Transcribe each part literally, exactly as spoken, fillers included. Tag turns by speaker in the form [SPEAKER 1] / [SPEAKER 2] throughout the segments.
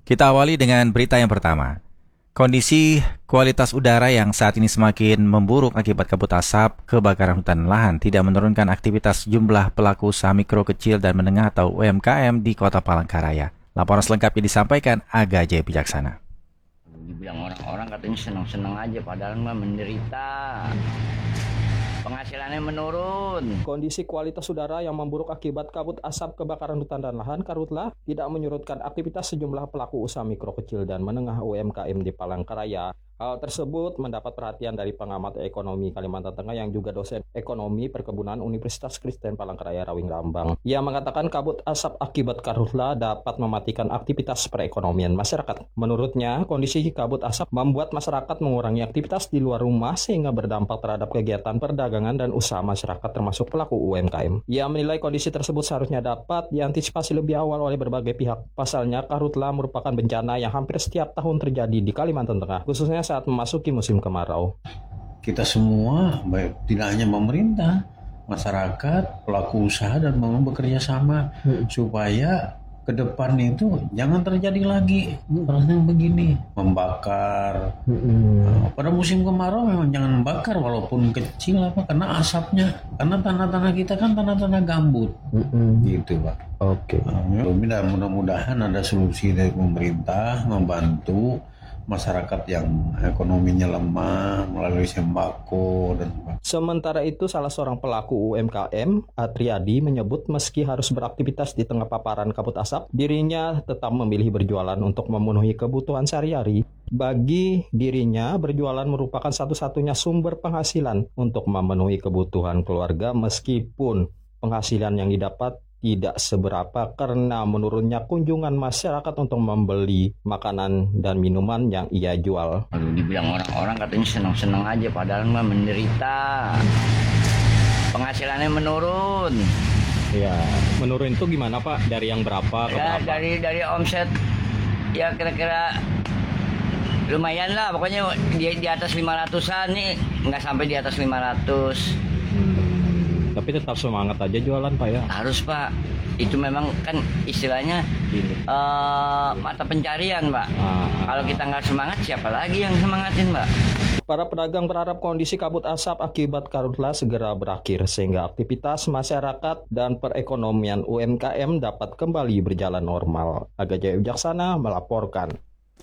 [SPEAKER 1] Kita awali dengan berita yang pertama. Kondisi kualitas udara yang saat ini semakin memburuk akibat kabut asap, kebakaran hutan dan lahan tidak menurunkan aktivitas jumlah pelaku usaha mikro, kecil, dan menengah atau U M K M di Kota Palangkaraya. Laporan selengkapnya disampaikan Aga Jaya Bijaksana.
[SPEAKER 2] Dibilang orang-orang katanya senang-senang aja, padahal mah menderita. Penghasilannya menurun.
[SPEAKER 3] Kondisi kualitas udara yang memburuk akibat kabut asap, kebakaran hutan dan lahan karhutla tidak menyurutkan aktivitas sejumlah pelaku usaha mikro, kecil, dan menengah U M K M di Palangkaraya. Hal tersebut mendapat perhatian dari pengamat ekonomi Kalimantan Tengah yang juga dosen ekonomi perkebunan Universitas Kristen Palangkaraya Rawing Rambang. Ia mengatakan kabut asap akibat karhutla dapat mematikan aktivitas perekonomian masyarakat. Menurutnya, kondisi kabut asap membuat masyarakat mengurangi aktivitas di luar rumah sehingga berdampak terhadap kegiatan perdagangan dan usaha masyarakat termasuk pelaku U M K M. Ia menilai kondisi tersebut seharusnya dapat diantisipasi lebih awal oleh berbagai pihak. Pasalnya, karhutla merupakan bencana yang hampir setiap tahun terjadi di Kalimantan Tengah, khususnya saat memasuki musim kemarau.
[SPEAKER 4] Kita semua, baik tidak hanya pemerintah, masyarakat, pelaku usaha dan memang bekerja sama hmm. supaya ke depan itu jangan terjadi lagi terus yang begini, membakar. Hmm. Nah, pada musim kemarau memang jangan membakar walaupun kecil apa karena asapnya, karena tanah-tanah kita kan tanah-tanah gambut. Hmm. Gitu, Pak.
[SPEAKER 3] Oke. Okay.
[SPEAKER 4] Nah, mudah-mudahan ada solusi dari pemerintah membantu masyarakat yang ekonominya lemah melalui sembako dan
[SPEAKER 3] sementara itu salah seorang pelaku U M K M, Atriadi, menyebut meski harus beraktivitas di tengah paparan kabut asap, dirinya tetap memilih berjualan untuk memenuhi kebutuhan sehari-hari. Bagi dirinya, berjualan merupakan satu-satunya sumber penghasilan untuk memenuhi kebutuhan keluarga meskipun penghasilan yang didapat tidak seberapa karena menurunnya kunjungan masyarakat untuk membeli makanan dan minuman yang ia jual.
[SPEAKER 2] Aduh, dibilang orang-orang katanya senang-senang aja, padahal mah menderita. Penghasilannya menurun.
[SPEAKER 3] Ya, menurun itu gimana Pak? Dari yang berapa ke
[SPEAKER 2] ya,
[SPEAKER 3] berapa?
[SPEAKER 2] Dari dari omset ya kira-kira lumayan lah, pokoknya di, di atas lima ratusan nih, nggak sampai di atas lima ratus.
[SPEAKER 3] Hmm. Tapi tetap semangat aja jualan Pak ya?
[SPEAKER 2] Harus Pak, itu memang kan istilahnya uh, mata pencarian Pak. Ah. Kalau kita nggak semangat, siapa lagi yang semangatin Pak?
[SPEAKER 3] Para pedagang berharap kondisi kabut asap akibat karhutla segera berakhir sehingga aktivitas masyarakat dan perekonomian U M K M dapat kembali berjalan normal. Aga Jaya Bijaksana melaporkan.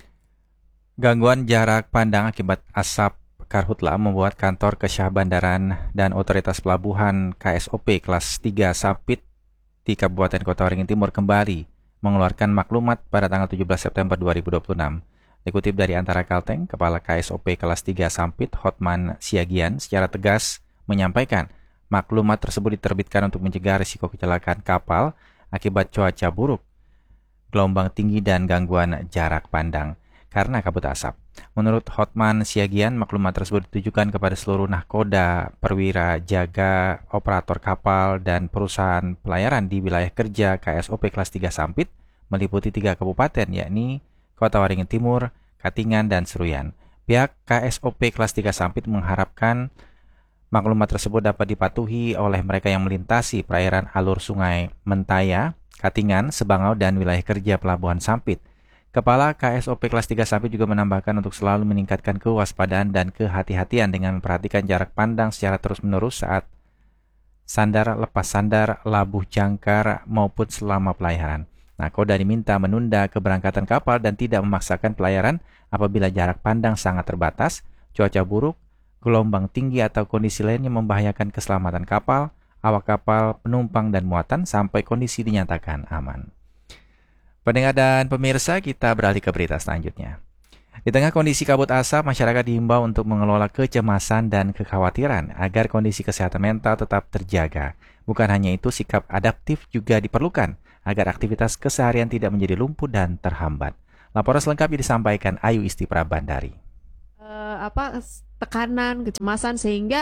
[SPEAKER 1] Gangguan jarak pandang akibat asap karhutla membuat kantor Kesyah Bandaran dan Otoritas Pelabuhan K S O P kelas tiga Sampit di Kabupaten Kota Waringin Timur kembali mengeluarkan maklumat pada tanggal tujuh belas September dua ribu dua puluh enam. Dikutip dari Antara Kalteng, Kepala K S O P kelas tiga Sampit Hotman Siagian secara tegas menyampaikan maklumat tersebut diterbitkan untuk mencegah risiko kecelakaan kapal akibat cuaca buruk, gelombang tinggi dan gangguan jarak pandang karena kabut asap. Menurut Hotman Siagian, maklumat tersebut ditujukan kepada seluruh nahkoda, perwira, jaga, operator kapal, dan perusahaan pelayaran di wilayah kerja K S O P kelas tiga Sampit meliputi tiga kabupaten, yakni Kota Waringin Timur, Katingan, dan Seruyan. Pihak K S O P kelas tiga Sampit mengharapkan maklumat tersebut dapat dipatuhi oleh mereka yang melintasi perairan alur Sungai Mentaya, Katingan, Sebangau, dan wilayah kerja Pelabuhan Sampit. Kepala K S O P kelas tiga Sampit juga menambahkan untuk selalu meningkatkan kewaspadaan dan kehati-hatian dengan memperhatikan jarak pandang secara terus-menerus saat sandar, lepas sandar, labuh jangkar, maupun selama pelayaran. Nahkoda diminta menunda keberangkatan kapal dan tidak memaksakan pelayaran apabila jarak pandang sangat terbatas, cuaca buruk, gelombang tinggi atau kondisi lain yang membahayakan keselamatan kapal, awak kapal, penumpang, dan muatan sampai kondisi dinyatakan aman. Pendengar dan pemirsa, kita beralih ke berita selanjutnya. Di tengah kondisi kabut asap, masyarakat diimbau untuk mengelola kecemasan dan kekhawatiran agar kondisi kesehatan mental tetap terjaga. Bukan hanya itu, sikap adaptif juga diperlukan agar aktivitas keseharian tidak menjadi lumpuh dan terhambat. Laporan selengkapnya disampaikan Ayu Isti Prabandari.
[SPEAKER 5] Uh, apa tekanan, kecemasan sehingga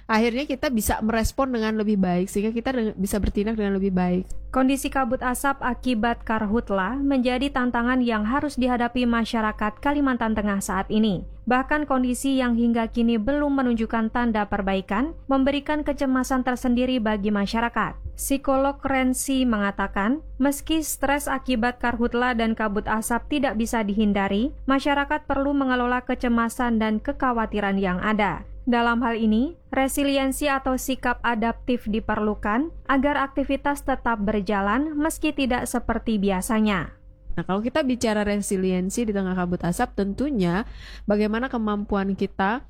[SPEAKER 5] akhirnya kita bisa merespon dengan lebih baik sehingga kita de- bisa bertindak dengan lebih baik.
[SPEAKER 6] Kondisi kabut asap akibat karhutla menjadi tantangan yang harus dihadapi masyarakat Kalimantan Tengah saat ini. Bahkan kondisi yang hingga kini belum menunjukkan tanda perbaikan memberikan kecemasan tersendiri bagi masyarakat. Psikolog Rensi mengatakan, meski stres akibat karhutla dan kabut asap tidak bisa dihindari, masyarakat perlu mengelola kecemasan dan kekhawatiran yang ada. Dalam hal ini, resiliensi atau sikap adaptif diperlukan agar aktivitas tetap berjalan meski tidak seperti biasanya.
[SPEAKER 5] Nah, kalau kita bicara resiliensi di tengah kabut asap, tentunya bagaimana kemampuan kita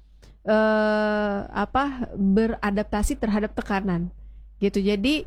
[SPEAKER 5] eh, apa beradaptasi terhadap tekanan, gitu. Jadi,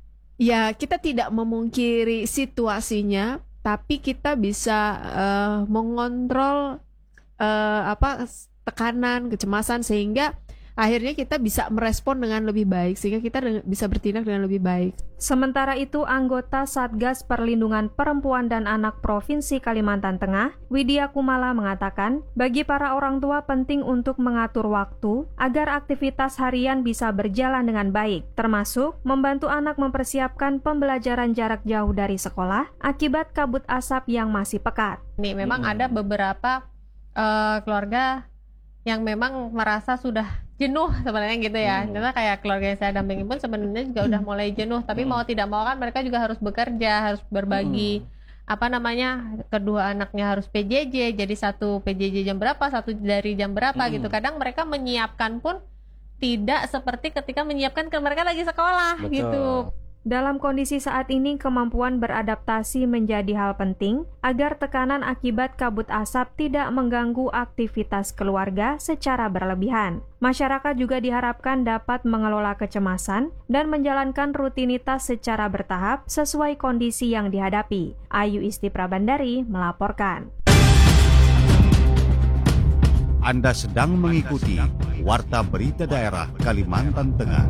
[SPEAKER 5] ya kita tidak memungkiri situasinya, tapi kita bisa eh, mengontrol eh, apa tekanan, kecemasan sehingga akhirnya kita bisa merespon dengan lebih baik sehingga kita de- bisa bertindak dengan lebih baik.
[SPEAKER 6] Sementara itu, anggota Satgas Perlindungan Perempuan dan Anak Provinsi Kalimantan Tengah, Widya Kumala mengatakan, bagi para orang tua penting untuk mengatur waktu agar aktivitas harian bisa berjalan dengan baik, termasuk membantu anak mempersiapkan pembelajaran jarak jauh dari sekolah akibat kabut asap yang masih pekat.
[SPEAKER 7] Nih, memang ada beberapa uh, keluarga yang memang merasa sudah jenuh sebenarnya gitu ya.
[SPEAKER 4] Hmm.
[SPEAKER 7] Karena kayak keluarga yang saya dampingi pun sebenarnya juga udah mulai jenuh, tapi
[SPEAKER 4] Hmm.
[SPEAKER 7] mau tidak mau kan mereka juga harus bekerja, harus berbagi apa namanya, kedua anaknya harus P J J, jadi satu P J J jam berapa, satu dari jam berapa
[SPEAKER 4] Hmm.
[SPEAKER 7] gitu. Kadang mereka menyiapkan pun tidak seperti ketika menyiapkan ke mereka lagi sekolah.
[SPEAKER 4] Betul.
[SPEAKER 7] Gitu.
[SPEAKER 6] Dalam kondisi saat ini, kemampuan beradaptasi menjadi hal penting agar tekanan akibat kabut asap tidak mengganggu aktivitas keluarga secara berlebihan. Masyarakat juga diharapkan dapat mengelola kecemasan dan menjalankan rutinitas secara bertahap sesuai kondisi yang dihadapi. Ayu Isti Prabandari melaporkan.
[SPEAKER 8] Anda sedang mengikuti Warta Berita Daerah Kalimantan Tengah.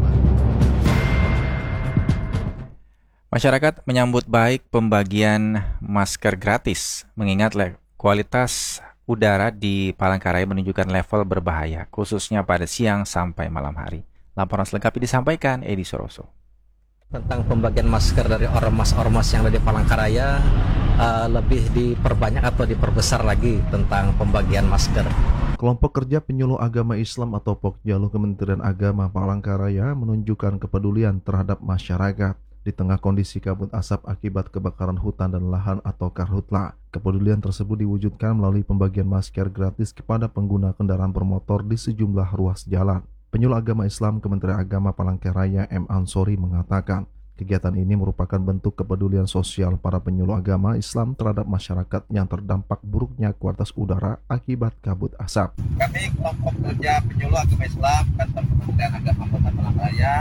[SPEAKER 1] Masyarakat menyambut baik pembagian masker gratis, mengingat le- kualitas udara di Palangkaraya menunjukkan level berbahaya, khususnya pada siang sampai malam hari. Laporan selengkapnya disampaikan Edi Soroso.
[SPEAKER 9] Tentang pembagian masker dari ormas-ormas yang ada di Palangkaraya, uh, lebih diperbanyak atau diperbesar lagi tentang pembagian masker.
[SPEAKER 10] Kelompok Kerja Penyuluh Agama Islam atau Pokjalu Kementerian Agama Palangkaraya menunjukkan kepedulian terhadap masyarakat di tengah kondisi kabut asap akibat kebakaran hutan dan lahan atau karhutla. Kepedulian tersebut diwujudkan melalui pembagian masker gratis kepada pengguna kendaraan bermotor di sejumlah ruas jalan. Penyuluh Agama Islam Kementerian Agama Palangkaraya M. Ansori mengatakan, kegiatan ini merupakan bentuk kepedulian sosial para penyuluh agama Islam terhadap masyarakat yang terdampak buruknya kualitas udara akibat kabut asap.
[SPEAKER 11] Kami kelompok kerja penyuluh agama Islam kantor Kementerian Agama Kota Palangkaraya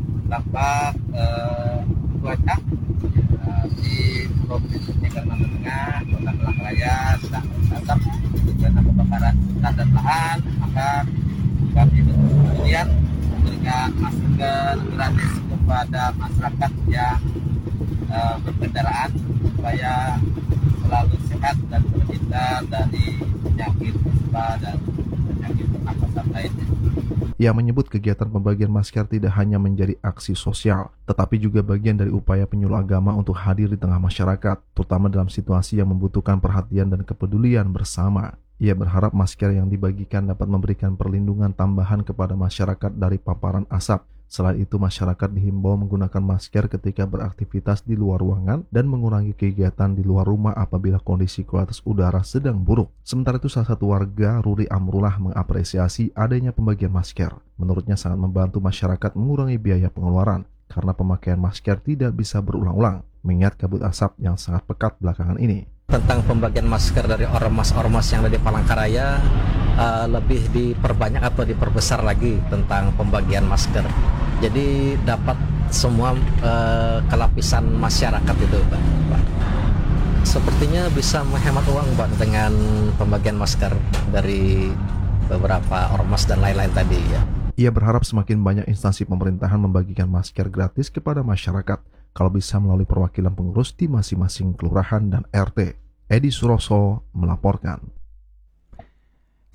[SPEAKER 11] dampak eh, cuaca eh, di Provinsi Kalimantan Tengah, Kota Palangkaraya sedang asap karena kebakaran hutan dan lahan, maka kami kemudian memberikan masker gratis kepada masyarakat yang uh, berkendaraan supaya selalu sehat dan terhindar dari penyakit ispa dan penyakit pernapasan lainnya.
[SPEAKER 10] Ia menyebut kegiatan pembagian masker tidak hanya menjadi aksi sosial, tetapi juga bagian dari upaya penyuluh agama untuk hadir di tengah masyarakat, terutama dalam situasi yang membutuhkan perhatian dan kepedulian bersama. Ia berharap masker yang dibagikan dapat memberikan perlindungan tambahan kepada masyarakat dari paparan asap. Selain itu, masyarakat dihimbau menggunakan masker ketika beraktivitas di luar ruangan dan mengurangi kegiatan di luar rumah apabila kondisi kualitas udara sedang buruk. Sementara itu, salah satu warga, Ruri Amrullah, mengapresiasi adanya pembagian masker. Menurutnya sangat membantu masyarakat mengurangi biaya pengeluaran karena pemakaian masker tidak bisa berulang-ulang, mengingat kabut asap yang sangat pekat belakangan ini.
[SPEAKER 9] Tentang pembagian masker dari ormas-ormas yang ada di Palangkaraya, uh, lebih diperbanyak atau diperbesar lagi tentang pembagian masker. Jadi dapat semua uh, kelapisan masyarakat itu, Pak. Pak. Sepertinya bisa menghemat uang, Pak, dengan pembagian masker dari beberapa ormas dan lain-lain tadi ya.
[SPEAKER 10] Ia berharap semakin banyak instansi pemerintahan membagikan masker gratis kepada masyarakat, kalau bisa melalui perwakilan pengurus di masing-masing kelurahan dan R T. Edi Suroso melaporkan.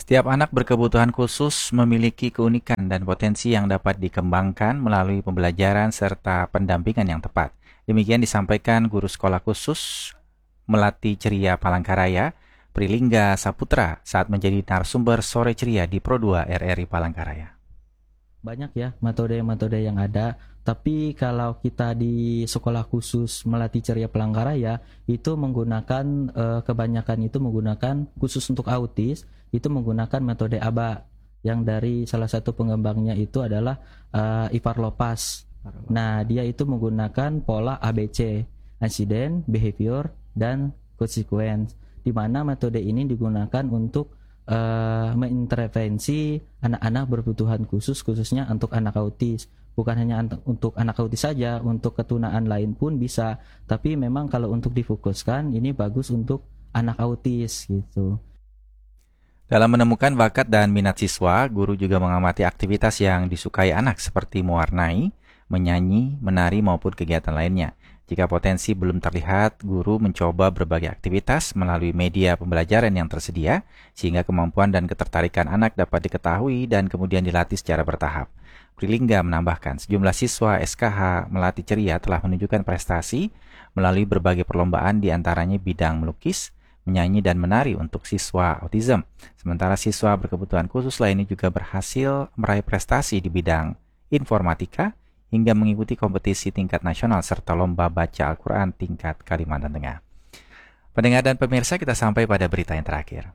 [SPEAKER 1] Setiap anak berkebutuhan khusus memiliki keunikan dan potensi yang dapat dikembangkan melalui pembelajaran serta pendampingan yang tepat. Demikian disampaikan Guru Sekolah Khusus Melati Ceria Palangkaraya, Prilingga Saputra, saat menjadi narasumber Sore Ceria di Pro dua R R I Palangkaraya.
[SPEAKER 12] Banyak ya metode-metode yang ada, tapi kalau kita di Sekolah Khusus Melati Ceria Palangkaraya itu menggunakan eh, kebanyakan itu menggunakan khusus untuk autis, itu menggunakan metode A B A yang dari salah satu pengembangnya itu adalah uh, Ivar Lopas. Nah, dia itu menggunakan pola A B C, Antecedent, Behavior, dan Consequence, di mana metode ini digunakan untuk uh, mengintervensi anak-anak berkebutuhan khusus, khususnya untuk anak autis. Bukan hanya untuk anak autis saja, untuk ketunaan lain pun bisa. Tapi memang kalau untuk difokuskan, ini bagus untuk anak autis gitu.
[SPEAKER 1] Dalam menemukan bakat dan minat siswa, guru juga mengamati aktivitas yang disukai anak seperti mewarnai, menyanyi, menari maupun kegiatan lainnya. Jika potensi belum terlihat, guru mencoba berbagai aktivitas melalui media pembelajaran yang tersedia, sehingga kemampuan dan ketertarikan anak dapat diketahui dan kemudian dilatih secara bertahap. Prilingga menambahkan, sejumlah siswa S K H Melati Ceria telah menunjukkan prestasi melalui berbagai perlombaan, diantaranya bidang melukis, menyanyi, dan menari untuk siswa autism. Sementara siswa berkebutuhan khusus lainnya juga berhasil meraih prestasi di bidang informatika hingga mengikuti kompetisi tingkat nasional serta lomba baca Al-Quran tingkat Kalimantan Tengah. Pendengar dan pemirsa, kita sampai pada berita yang terakhir.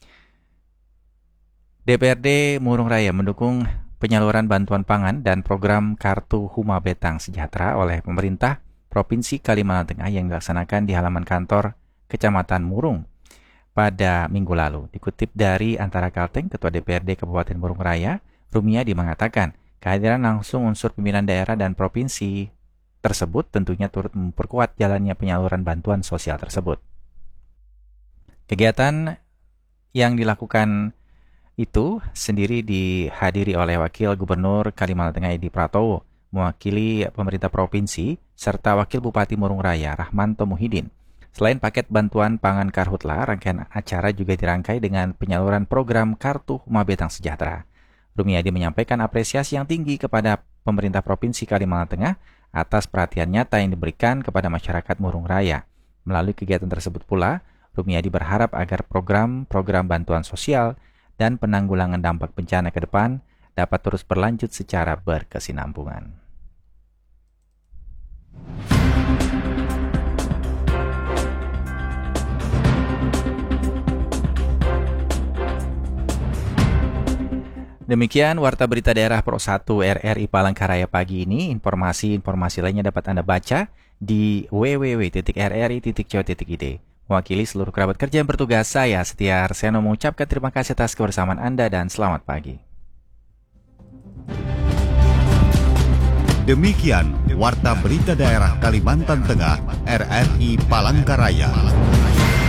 [SPEAKER 1] D P R D Murung Raya mendukung penyaluran bantuan pangan dan program Kartu Huma Betang Sejahtera oleh pemerintah Provinsi Kalimantan Tengah yang dilaksanakan di halaman kantor Kecamatan Murung pada minggu lalu. Dikutip dari Antara Kalteng, Ketua D P R D Kabupaten Murung Raya, Rumiadi mengatakan, kehadiran langsung unsur pimpinan daerah dan provinsi tersebut tentunya turut memperkuat jalannya penyaluran bantuan sosial tersebut. Kegiatan yang dilakukan itu sendiri dihadiri oleh Wakil Gubernur Kalimantan Tengah Edi Pratowo, mewakili pemerintah provinsi, serta Wakil Bupati Murung Raya Rahmanto Muhyiddin. Selain paket bantuan pangan Karhutla, rangkaian acara juga dirangkai dengan penyaluran program Kartu Huma Betang Sejahtera. Rumiadi menyampaikan apresiasi yang tinggi kepada pemerintah Provinsi Kalimantan Tengah atas perhatian nyata yang diberikan kepada masyarakat Murung Raya. Melalui kegiatan tersebut pula, Rumiadi berharap agar program-program bantuan sosial dan penanggulangan dampak bencana ke depan dapat terus berlanjut secara berkesinambungan. Demikian Warta Berita Daerah Pro satu R R I Palangkaraya pagi ini. Informasi-informasi lainnya dapat Anda baca di w w w titik r r i titik co titik i d. Mewakili seluruh kerabat kerja yang bertugas, saya Setia Arseno mengucapkan terima kasih atas kebersamaan Anda dan selamat pagi.
[SPEAKER 8] Demikian Warta Berita Daerah Kalimantan Tengah R R I Palangkaraya.